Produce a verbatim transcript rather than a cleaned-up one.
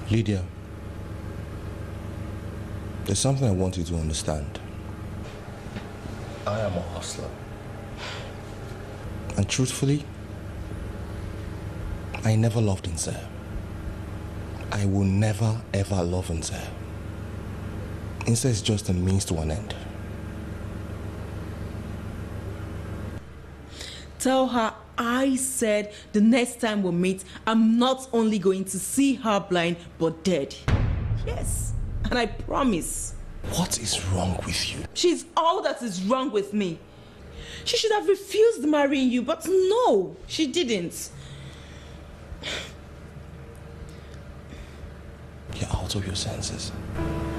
Lydia, there's something I want you to understand. I am a hustler. And truthfully, I never loved Nze. I will never ever love Nze. Nze is just a means to an end. Tell her I said the next time we meet, I'm not only going to see her blind, but dead. Yes, and I promise. What is wrong with you? She's all that is wrong with me. She should have refused marrying you, but no, she didn't. You're out of your senses.